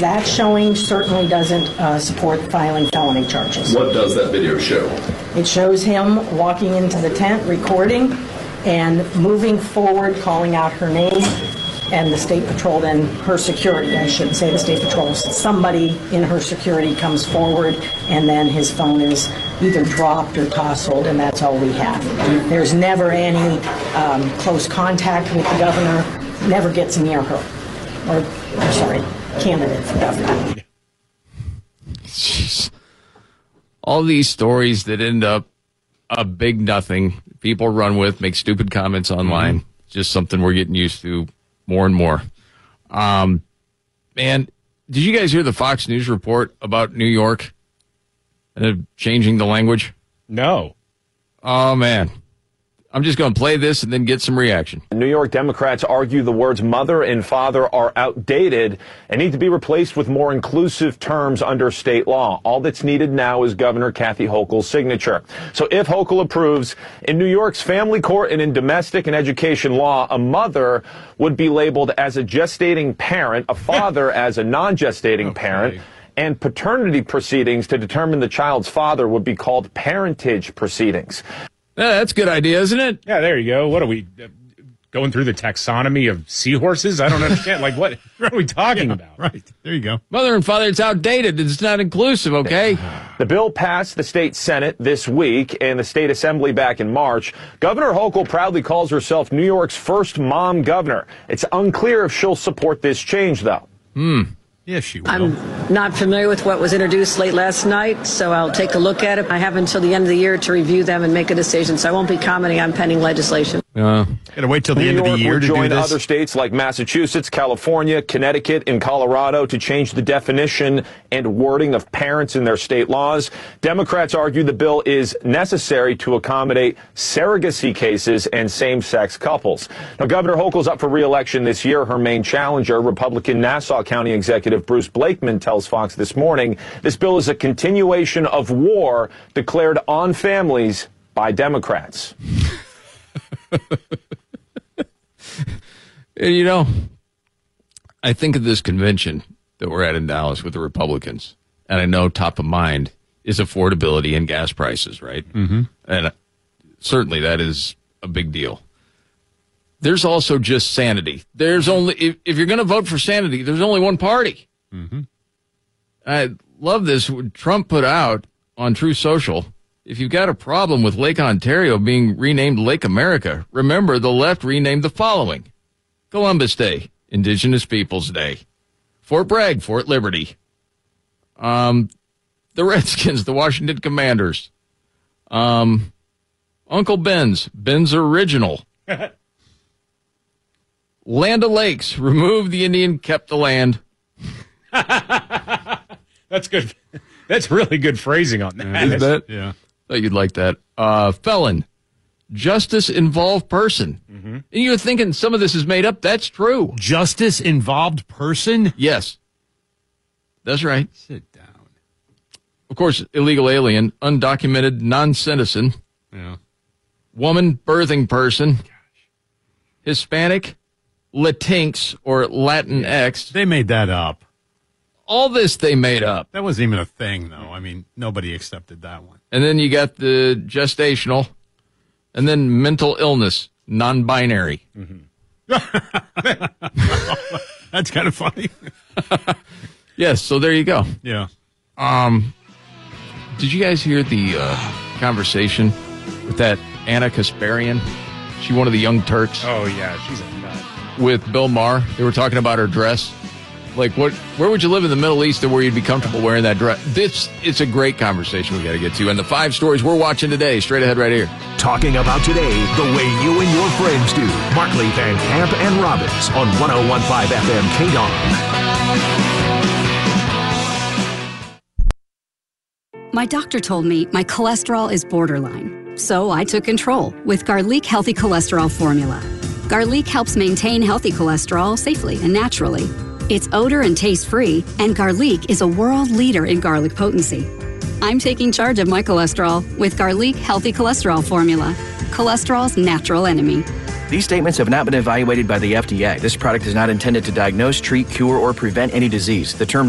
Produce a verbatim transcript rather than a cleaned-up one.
That showing certainly doesn't uh, support filing felony charges. What does that video show? It shows him walking into the tent, recording, and moving forward, calling out her name, and the State Patrol, then her security, I shouldn't say the State Patrol, somebody in her security comes forward, and then his phone is either dropped or tousled, and that's all we have. There's never any um, close contact with the governor, never gets near her, or, or sorry, candidate for governor. Jeez. All these stories that end up a big nothing, people run with, make stupid comments online, mm-hmm. just something we're getting used to more and more. Um, man, did you guys hear the Fox News report about New York and uh, changing the language? No. Oh, man. I'm just going to play this and then get some reaction. New York Democrats argue the words mother and father are outdated and need to be replaced with more inclusive terms under state law. All that's needed now is Governor Kathy Hochul's signature. So if Hochul approves, in New York's family court and in domestic and education law, a mother would be labeled as a gestating parent, a father as a non-gestating okay. parent, and paternity proceedings to determine the child's father would be called parentage proceedings. Yeah, that's a good idea, isn't it? Yeah, there you go. What are we, uh, going through the taxonomy of seahorses? I don't understand. Like, what, what are we talking yeah, about? Right. There you go. Mother and father, it's outdated. It's not inclusive, okay? The bill passed the state Senate this week and the state assembly back in March. Governor Hochul proudly calls herself New York's first mom governor. It's unclear if she'll support this change, though. Hmm. Yes, she will. I'm not familiar with what was introduced late last night, so I'll take a look at it. I have until the end of the year to review them and make a decision, so I won't be commenting on pending legislation. Uh, Gotta wait till the New end York of the year would to join do this. Other states like Massachusetts, California, Connecticut, and Colorado to change the definition and wording of parents in their state laws. Democrats argue the bill is necessary to accommodate surrogacy cases and same-sex couples. Now, Governor Hochul's up for re-election this year. Her main challenger, Republican Nassau County Executive Bruce Blakeman, tells Fox this morning this bill is a continuation of war declared on families by Democrats. And, you know, I think of this convention that we're at in Dallas with the Republicans, and I know top of mind is affordability and gas prices, right? Mm-hmm. And certainly that is a big deal. There's also just sanity. There's only, if, if you're going to vote for sanity, there's only one party. Mm-hmm. I love this. Trump put out on True Social, if you've got a problem with Lake Ontario being renamed Lake America, remember the left renamed the following: Columbus Day, Indigenous Peoples Day, Fort Bragg, Fort Liberty, um, the Redskins, the Washington Commanders, um, Uncle Ben's, Ben's Original, Land O'Lakes, remove the Indian, kept the land. That's good. That's really good phrasing on that. Yeah, isn't that? Yeah. Thought you'd like that. Uh, felon, justice-involved person. Mm-hmm. And you're thinking some of this is made up. That's true. Justice-involved person? Yes. That's right. Sit down. Of course, illegal alien, undocumented non-citizen, Yeah. woman birthing person, Gosh. Hispanic, Latinx, or Latinx. They made that up. All this they made up. That wasn't even a thing, though. I mean, nobody accepted that one. And then you got the gestational, and then mental illness, non-binary. Mm-hmm. That's kind of funny. Yes, so there you go. Yeah. Um, did you guys hear the uh, conversation with that Anna Kasparian? She one of the Young Turks. Oh, yeah, she's a nut. With Bill Maher. They were talking about her dress. Like, what? Where would you live in the Middle East where you'd be comfortable wearing that dress? This, it's a great conversation we got to get to. And the five stories we're watching today, straight ahead right here. Talking about today the way you and your friends do. Markley, Van Camp, and Robbins on one oh one point five F M K D O M. My doctor told me my cholesterol is borderline, so I took control with Garlic Healthy Cholesterol Formula. Garlic helps maintain healthy cholesterol safely and naturally. It's odor and taste-free, and Garlic is a world leader in garlic potency. I'm taking charge of my cholesterol with Garlic Healthy Cholesterol Formula, cholesterol's natural enemy. These statements have not been evaluated by the F D A. This product is not intended to diagnose, treat, cure, or prevent any disease. The term